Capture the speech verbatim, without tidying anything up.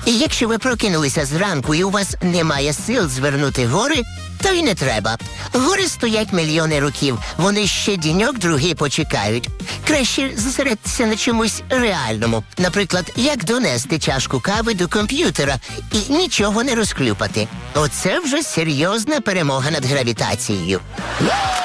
І якщо ви прокинулися зранку і у вас немає сил звернути гори, то й не треба. Гори стоять мільйони років, вони ще діньок другий почекають. Краще зосередитися на чомусь реальному. Наприклад, як донести чашку кави до комп'ютера і нічого не розклюпати. Оце вже серйозна перемога над гравітацією.